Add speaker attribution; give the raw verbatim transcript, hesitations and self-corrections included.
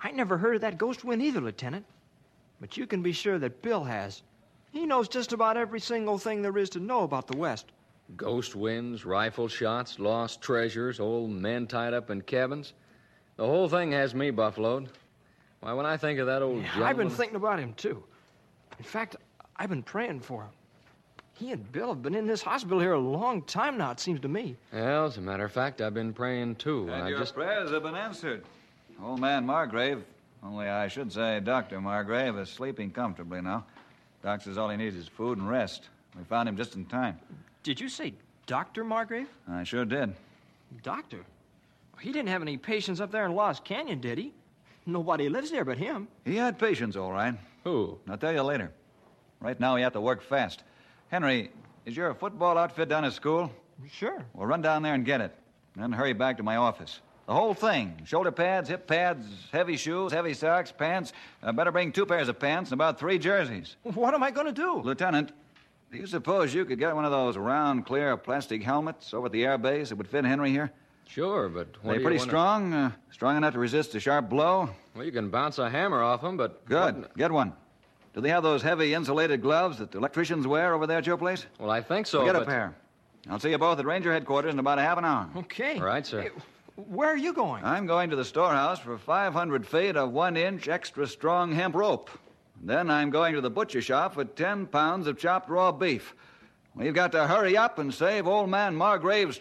Speaker 1: I never heard of that ghost wind either, Lieutenant. But you can be sure that Bill has. He knows just about every single thing there is to know about the West.
Speaker 2: Ghost winds, rifle shots, lost treasures, old men tied up in cabins. The whole thing has me buffaloed. Why, when I think of that old
Speaker 1: Yeah,
Speaker 2: gentleman...
Speaker 1: I've been thinking about him, too. In fact, I've been praying for him. He and Bill have been in this hospital here a long time now, it seems to me.
Speaker 2: Well, as a matter of fact, I've been praying, too.
Speaker 3: And
Speaker 2: I
Speaker 3: your
Speaker 2: just...
Speaker 3: prayers have been answered. Old man Margrave, only I should say Doctor Margrave, is sleeping comfortably now. Doc says all he needs is food and rest. We found him just in time.
Speaker 1: Did you say Doctor Margrave?
Speaker 3: I sure did.
Speaker 1: Doctor? He didn't have any patients up there in Lost Canyon, did he? Nobody lives there but him.
Speaker 3: He had patients, all right.
Speaker 2: Who?
Speaker 3: I'll tell you later. Right now, we have to work fast. Henry, is your football outfit down at school?
Speaker 1: Sure.
Speaker 3: Well, run down there and get it. And then hurry back to my office. The whole thing. Shoulder pads, hip pads, heavy shoes, heavy socks, pants. Uh, better bring two pairs of pants and about three jerseys.
Speaker 1: What am I going to do?
Speaker 3: Lieutenant, do you suppose you could get one of those round, clear plastic helmets over at the air base that would fit Henry here?
Speaker 2: Sure, but...
Speaker 3: Are they pretty
Speaker 2: wanna...
Speaker 3: strong? Uh, strong enough to resist a sharp blow?
Speaker 2: Well, you can bounce a hammer off them, but...
Speaker 3: Good.
Speaker 2: What...
Speaker 3: Get one. Do they have those heavy insulated gloves that the electricians wear over there at your place?
Speaker 2: Well, I think so,
Speaker 3: well, get
Speaker 2: but...
Speaker 3: a pair. I'll see you both at Ranger headquarters in about a half an hour.
Speaker 1: Okay.
Speaker 2: All right, sir.
Speaker 1: Hey, where are you going?
Speaker 3: I'm going to the storehouse for five hundred feet of one-inch extra strong hemp rope. Then I'm going to the butcher shop for ten pounds of chopped raw beef. We've got to hurry up and save old man Margrave's